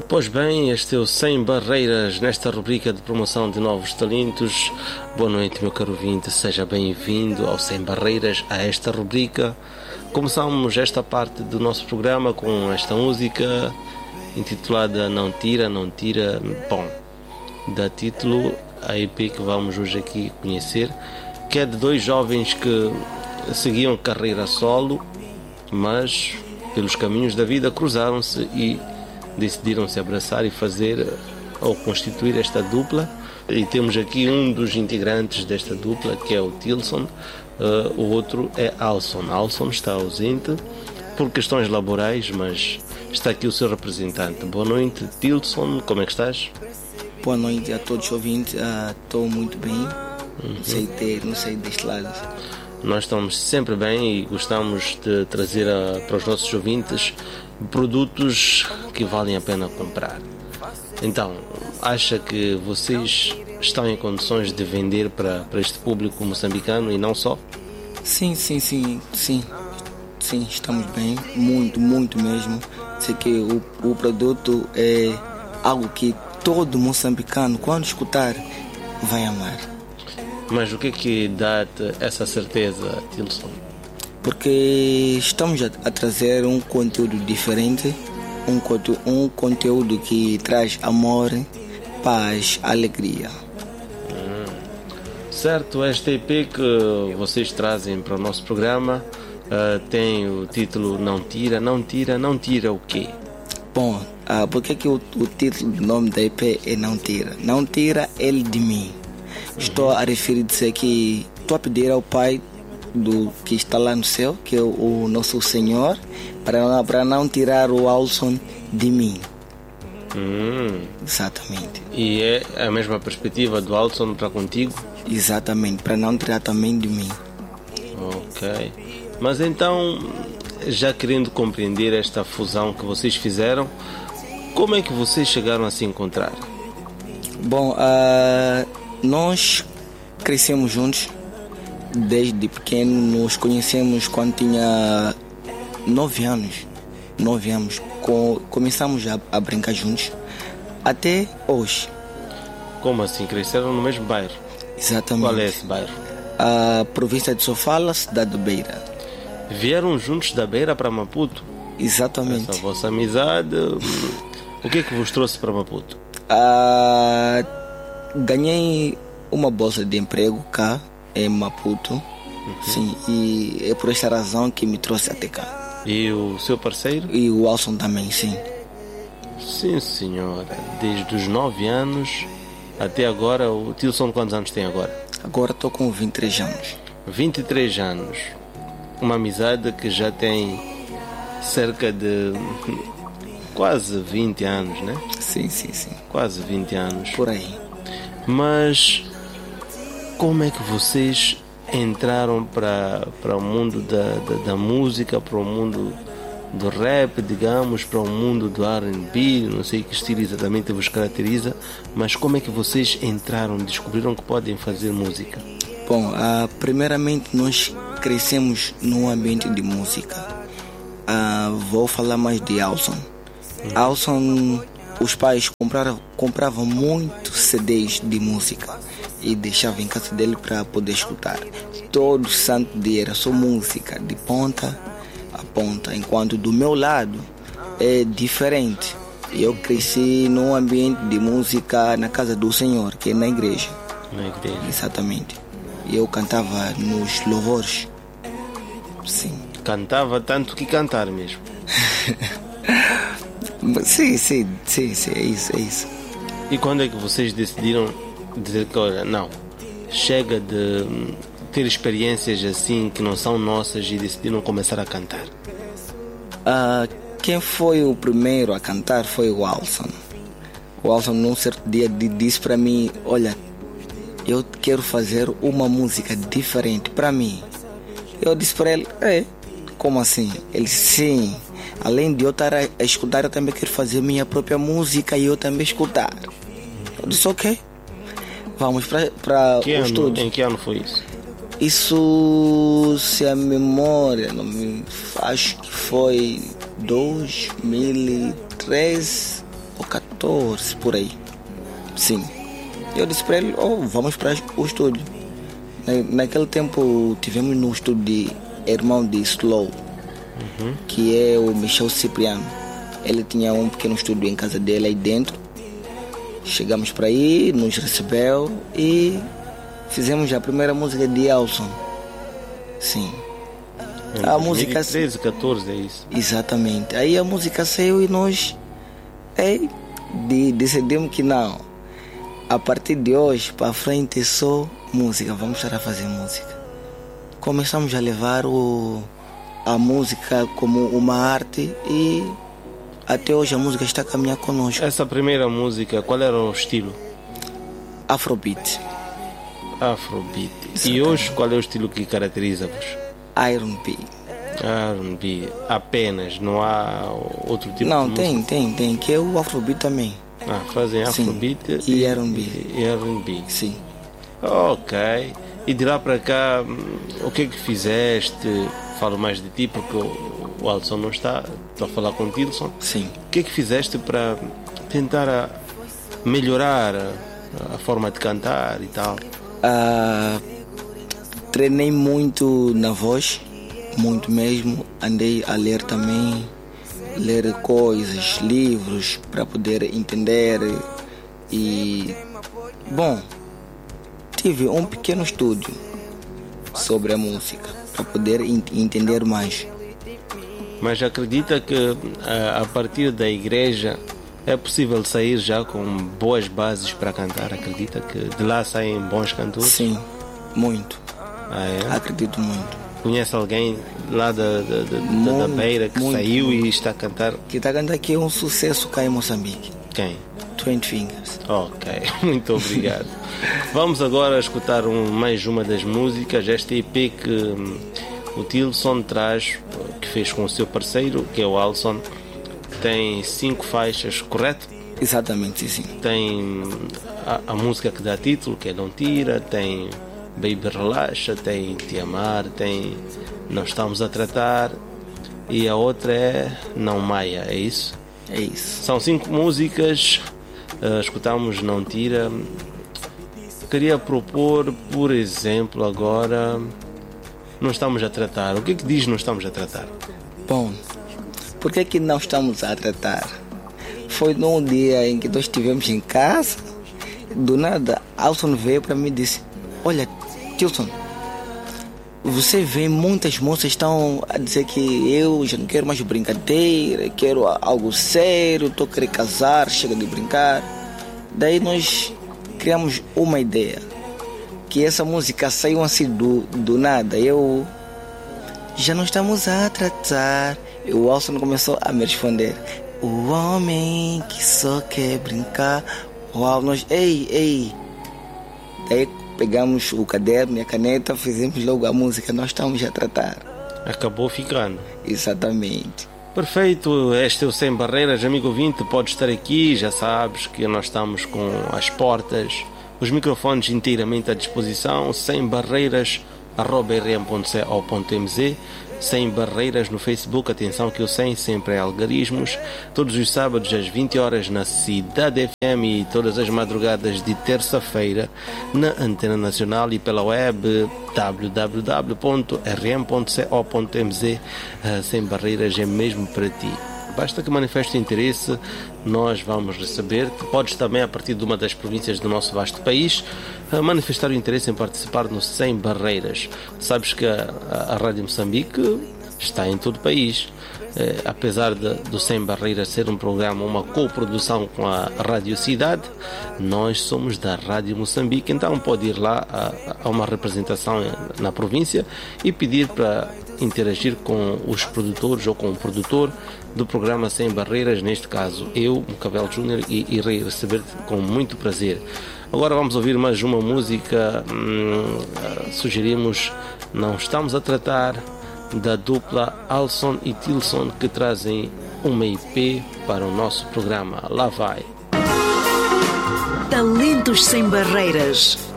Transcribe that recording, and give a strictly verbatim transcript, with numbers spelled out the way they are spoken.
Pois bem, este é o Sem Barreiras, nesta rubrica de promoção de novos talentos. Boa noite, meu caro ouvinte, seja bem-vindo ao Sem Barreiras, a esta rubrica. Começamos esta parte do nosso programa com esta música intitulada Não Tira, Não Tira. Bom, dá título à E P que vamos hoje aqui conhecer, que é de dois jovens que seguiam carreira solo, mas pelos caminhos da vida cruzaram-se e decidiram se abraçar e fazer ou constituir esta dupla. E temos aqui um dos integrantes desta dupla, que é o Tilson, uh, o outro é Alson. Alson está ausente por questões laborais, mas está aqui o seu representante. Boa noite, Tilson, como é que estás? Boa noite a todos os ouvintes, estou uh, muito bem, uhum. não, sei ter, não sei deste lado. Nós estamos sempre bem e gostamos de trazer a, para os nossos ouvintes produtos que valem a pena comprar. Então, acha que vocês estão em condições de vender para, para este público moçambicano e não só? Sim, sim, sim, sim, sim, estamos bem, muito, muito mesmo. Sei que o, o produto é algo que todo moçambicano, quando escutar, vai amar. Mas o que é que dá-te essa certeza, Tilson? Porque estamos a, a trazer um conteúdo diferente, um, um conteúdo que traz amor, paz, alegria. Hum. Certo, esta E P que vocês trazem para o nosso programa uh, tem o título Não Tira, Não Tira, Não Tira o quê? Bom, uh, por que, que o, o título do nome da E P é Não Tira? Não tira ele de mim. Uhum. Estou a referir-se que estou a pedir ao Pai do que está lá no céu, que é o, o nosso Senhor, para, para não tirar o Alson de mim. Hum. Exatamente. E é a mesma perspectiva do Alson para contigo? Exatamente, para não tirar também de mim. Ok. Mas então, já querendo compreender esta fusão que vocês fizeram, como é que vocês chegaram a se encontrar? Bom, uh, nós crescemos juntos. Desde pequeno nos conhecemos quando tinha nove anos. Nove anos. Com, começamos a, a brincar juntos até hoje. Como assim? Cresceram no mesmo bairro? Exatamente. Qual é esse bairro? A província de Sofala, cidade de Beira. Vieram juntos da Beira para Maputo? Exatamente. Essa vossa amizade, o que é que vos trouxe para Maputo? Uh, ganhei uma bolsa de emprego cá em Maputo, uhum. Sim, e é por esta razão que me trouxe até cá. E o seu parceiro? E o Alson também, sim. Sim, senhora. Desde os nove anos até agora. O Tilson quantos anos tem agora? Agora estou com vinte e três anos. vinte e três anos. Uma amizade que já tem cerca de quase vinte anos, né? Sim, sim, sim. Quase vinte anos. Por aí. Mas como é que vocês entraram para, para o mundo da, da, da música, para o mundo do rap, digamos, para o mundo do R and B? Não sei que estilo exatamente vos caracteriza, mas como é que vocês entraram, descobriram que podem fazer música? Bom, uh, primeiramente nós crescemos num ambiente de música. Uh, vou falar mais de Alson. Uhum. Alson, os pais compraram, compravam muito C Ds de música e deixava em casa dele para poder escutar. Todo santo dia era só música, de ponta a ponta. Enquanto do meu lado é diferente. Eu cresci num ambiente de música na casa do Senhor, que é na igreja. Na igreja. Exatamente. Eu cantava nos louvores. Sim. Cantava tanto que cantar mesmo. sim, sim, sim, sim, é isso, é isso. E quando é que vocês decidiram dizer que, olha, não, chega de ter experiências assim que não são nossas e decidiram começar a cantar? Uh, quem foi o primeiro a cantar foi o Alson. O Alson num certo dia disse para mim, olha, eu quero fazer uma música diferente para mim. Eu disse para ele, é, como assim? Ele disse, sim, além de eu estar a, a escutar, eu também quero fazer minha própria música e eu também escutar. Eu disse, ok, vamos para o estúdio. Em que ano foi isso? Isso, se a memória não me... acho que foi dois mil e treze. ou catorze, por aí. Sim. Eu disse para ele, oh, vamos para o estúdio. Na, naquele tempo tivemos no estúdio de irmão de Slow, uhum. que é o Michel Cipriano. Ele tinha um pequeno estúdio em casa dele aí dentro. Chegamos para aí, nos recebeu e fizemos a primeira música de Elson. Sim. Em a música dois mil e treze, catorze, é isso? Exatamente. Aí a música saiu e nós é, de, decidimos que não. A partir de hoje para frente é só música. Vamos estar a fazer música. Começamos a levar o, a música como uma arte e até hoje a música está a caminhar conosco. Essa primeira música, qual era o estilo? Afrobeat. Afrobeat. Exatamente. E hoje qual é o estilo que caracteriza-vos? R and B. R and B. Apenas, não há outro tipo não, de tem, música? Não, tem, tem, que é o Afrobeat também. Ah, fazem Afrobeat e, e R and B. E R and B. Sim. Ok. E de lá para cá, o que é que fizeste? Falo mais de ti porque o, o Alisson não está. Estou a falar com o Tilson. Sim. O que é que fizeste para tentar a melhorar a, a forma de cantar e tal? Uh, treinei muito na voz, muito mesmo. Andei a ler também, ler coisas, livros para poder entender. E bom, tive um pequeno estúdio sobre a música para poder ent- entender mais. Mas acredita que a, a partir da igreja é possível sair já com boas bases para cantar? Acredita que de lá saem bons cantores? Sim, muito. Ah, é? Acredito muito. Conhece alguém lá da, da, da, muito, da Beira que muito, saiu muito. E está a cantar? Que está a cantar aqui é um sucesso cá em Moçambique. Quem? Twenty Fingers. Ok, muito obrigado. Vamos agora escutar um, mais uma das músicas, esta E P que um, o Tilson traz, que fez com o seu parceiro, que é o Alisson. Tem cinco faixas, correto? Exatamente, sim. Tem a, a música que dá título, que é Não Tira, tem Baby Relaxa, tem Te Amar, tem Não Estamos a Tratar e a outra é Não Maia, é isso? É isso. São cinco músicas, uh, escutamos Não Tira. Queria propor, por exemplo, agora Não Estamos a Tratar. O que é que diz Não Estamos a Tratar? Bom, por que que não estamos a tratar? Foi num dia em que nós estivemos em casa, do nada, Alson veio para mim e disse: olha, Tilson, você vê muitas moças estão a dizer que eu já não quero mais brincadeira, quero algo sério, estou querendo casar, chega de brincar. Daí nós criamos uma ideia, que essa música saiu assim do, do nada. Eu já não estamos a tratar. E o Alson começou a me responder: o homem que só quer brincar. Uau, nós, ei, ei. Daí pegamos o caderno e a caneta, fizemos logo a música. Nós estamos a tratar. Acabou ficando. Exatamente. Perfeito, este é o Sem Barreiras, amigo ouvinte, pode estar aqui, já sabes que nós estamos com as portas, os microfones inteiramente à disposição, sem barreiras, arroba r m ponto c o ponto m z, Sem Barreiras no Facebook, atenção que o sem sempre é algarismos, todos os sábados às vinte horas na Cidade F M e todas as madrugadas de terça-feira na Antena Nacional e pela web w w w ponto r m ponto c o ponto m z. Sem Barreiras é mesmo para ti. Basta que manifeste interesse, nós vamos receber-te. Podes também, a partir de uma das províncias do nosso vasto país, manifestar o interesse em participar no Sem Barreiras. Sabes que a, a, a Rádio Moçambique está em todo o país. Eh, apesar de, do Sem Barreiras ser um programa, uma coprodução com a Rádio Cidade, nós somos da Rádio Moçambique, então pode ir lá a, a uma representação na província e pedir para interagir com os produtores ou com o produtor do programa Sem Barreiras, neste caso eu, Cabelo Júnior, e irei receber-te com muito prazer. Agora vamos ouvir mais uma música, hum, sugerimos Não Estamos a Tratar, da dupla Alson e Tilson, que trazem uma E P para o nosso programa. Lá vai. Talentos Sem Barreiras.